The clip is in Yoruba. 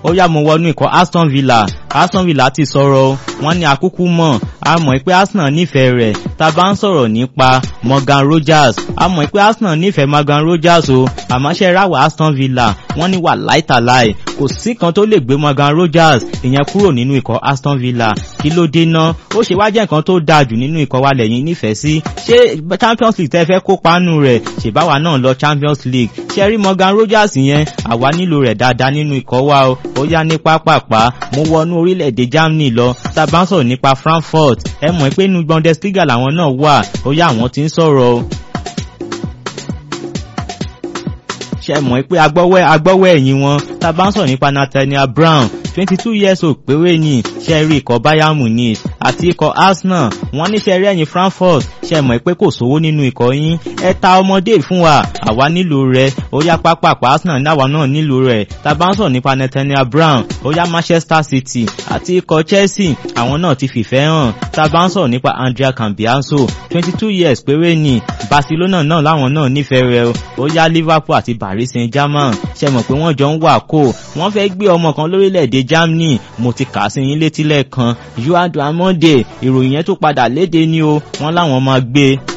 ó yá mo wọnú ikọ̀ Aston Villa ti sọ̀rọ̀ wọ́n ní àkúkú mọ̀ a mọ̀ pé Arsenal nífẹ̀ẹ́ rẹ̀ tá bá ń sọ̀rọ̀ nípa Morgan Rogers a mọ̀ pé Arsenal nífẹ̀ẹ́ Morgan Rogers o àmọ́ ṣe ráwọ̀ Aston Villa wọ́n ní wà láìtàláì kò sí kan tó lè gbé Morgan Rogers ìyẹn kúrò nínú ikọ̀ Aston Villa kí ló dé ná ó ṣe wá jẹ́ nǹkan tó dáa jù nínú ikọ̀ wa lẹ́yìn nífẹ̀ẹ́ sí ṣé Champions League tẹ́ fẹ́ kópa nù rẹ̀ ṣèbáwa náà lọ Champions League ṣe rí Morgan Rogers yẹn àwa nílò rẹ̀ dáadáa nínú ikọ̀ wa o ó yá ní pápápá mo wọnú orílẹ̀-èdè Germany lọ tá bá ń sọ̀rọ̀ nípa Frankfurt ẹ mọ̀ pé inú Bundesliga làwọn náà wà ó yá àwọn tí ń sọ̀rọ̀ o ṣe mọ̀ pé agbọ́wọ́ ẹ̀yìn wọn tá bá ń sọ̀rọ̀ nípa Nathaniel Brown 22 years old péré ni ṣe rí ikọ̀ Bayern Munich àti ikọ̀ Arsenal wọ́n ní ṣe rí ẹ̀yìn Frankfurt ṣe mọ̀ pé kò sówó nínú ikọ̀ yín ẹ ta ọmọdé fún wa àwa nílò rẹ̀ ó yá pápápá Arsenal náwa náà nílò rẹ̀ tá bá ń sọ̀rọ̀ nípa Nathaniel Brown ó yá Manchester City àti ikọ̀ Chelsea àwọn náà ti fìfẹ́ hàn tá bá ń sọ̀rọ̀ nípa Andrea Cambiaso 22 years péré ni Barcelona náà láwọn náà nífẹ̀ẹ́ rẹ̀ ó yá Liverpool àti Paris Saint-Germain ṣe mọ̀ pé wọ́n jọ ń wà kó wọ́n fẹ́ gbé ọmọ kan lórílẹ̀‐èdè Germany mo ti kà sí yín létí lẹ́ẹ̀kan Juan Diamande ìròyìn yẹn tó padà léde ní o wọ́n láwọn máa gbé